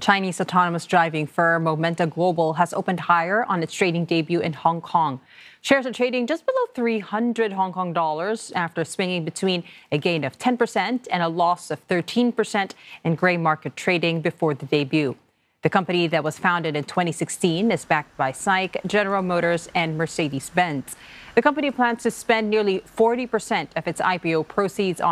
Chinese autonomous driving firm Momenta Global has opened higher on its trading debut in Hong Kong. Shares are trading just below 300 Hong Kong dollars after swinging between a gain of 10% and a loss of 13% in gray market trading before the debut. The company that was founded in 2016 is backed by SAIC, General Motors, and Mercedes-Benz. The company plans to spend nearly 40% of its IPO proceeds on